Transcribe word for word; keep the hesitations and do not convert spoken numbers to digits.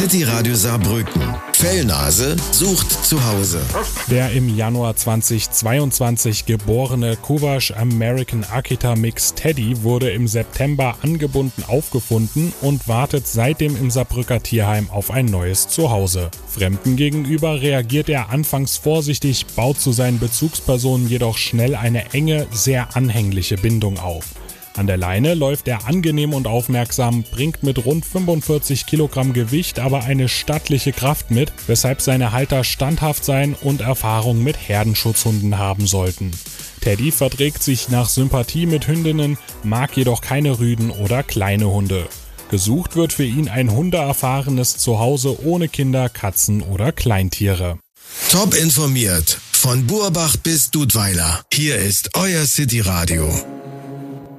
City Radio Saarbrücken. Fellnase sucht zu Hause. Der im Januar zweitausendzweiundzwanzig geborene Kuvasch American Akita Mix Teddy wurde im September angebunden aufgefunden und wartet seitdem im Saarbrücker Tierheim auf ein neues Zuhause. Fremden gegenüber reagiert er anfangs vorsichtig, baut zu seinen Bezugspersonen jedoch schnell eine enge, sehr anhängliche Bindung auf. An der Leine läuft er angenehm und aufmerksam, bringt mit rund fünfundvierzig Kilogramm Gewicht aber eine stattliche Kraft mit, weshalb seine Halter standhaft sein und Erfahrung mit Herdenschutzhunden haben sollten. Teddy verträgt sich nach Sympathie mit Hündinnen, mag jedoch keine Rüden oder kleine Hunde. Gesucht wird für ihn ein hundeerfahrenes Zuhause ohne Kinder, Katzen oder Kleintiere. Top informiert, von Burbach bis Dudweiler. Hier ist euer City Radio.